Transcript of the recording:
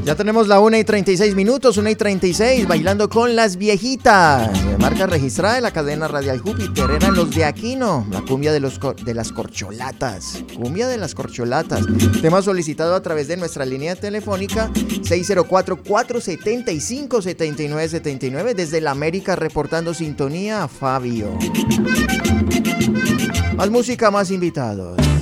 Ya tenemos la 1:36, 1:36, bailando con las viejitas. Marca registrada de la cadena Radial Júpiter. Eran los de Aquino, la cumbia de las corcholatas. Cumbia de las corcholatas. Tema solicitado a través de nuestra línea telefónica 604-475-7979. Desde la América reportando sintonía, Fabio. Más música, más invitados.